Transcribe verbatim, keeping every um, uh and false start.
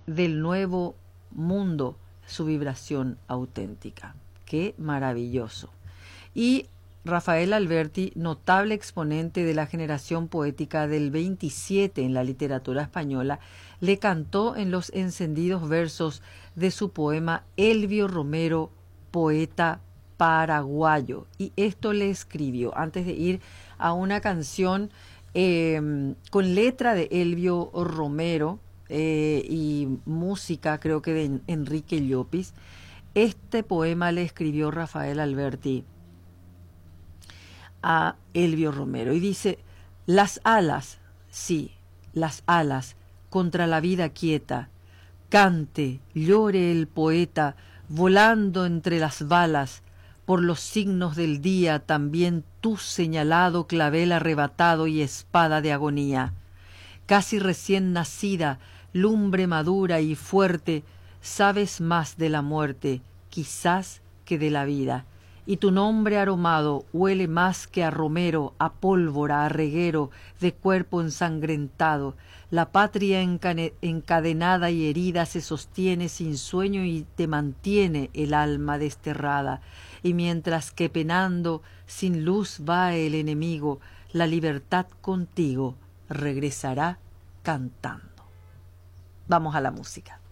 del nuevo mundo su vibración auténtica. ¡Qué maravilloso! Y Rafael Alberti, notable exponente de la generación poética del veintisiete en la literatura española, le cantó en los encendidos versos de su poema Elvio Romero, poeta paraguayo. Y esto le escribió antes de ir a una canción eh, con letra de Elvio Romero eh, y música, creo que de Enrique Llopis. Este poema le escribió Rafael Alberti a Elvio Romero y dice: las alas, sí, las alas contra la vida quieta, cante, llore el poeta, volando entre las balas, por los signos del día también tú señalado clavel arrebatado y espada de agonía. Casi recién nacida, lumbre madura y fuerte, sabes más de la muerte, quizás que de la vida. Y tu nombre aromado huele más que a romero, a pólvora, a reguero, de cuerpo ensangrentado. La patria encane- encadenada y herida se sostiene sin sueño y te mantiene el alma desterrada. Y mientras que penando sin luz va el enemigo, la libertad contigo regresará cantando. Vamos a la música.